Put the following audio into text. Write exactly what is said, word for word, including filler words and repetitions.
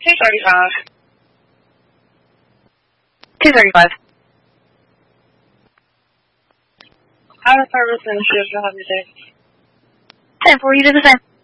two thirty-five. two thirty-five. Out of service and shift, you'll have your day. ten four, you do the same.